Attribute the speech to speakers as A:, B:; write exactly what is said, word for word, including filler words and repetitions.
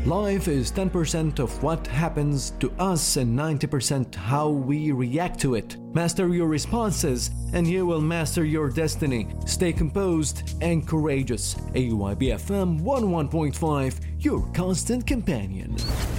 A: Life is ten percent of what happens to us and ninety percent how we react to it. Master your responses and you will master your destiny. Stay composed and courageous. A Y B F M one oh one point five, your constant companion.